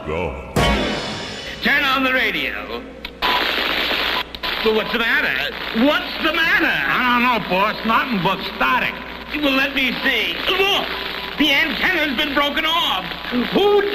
God. Turn on the radio. Well, what's the matter? What's the matter? I don't know, boss. Nothing but static. Well, let me see. Look! The antenna's been broken off. Who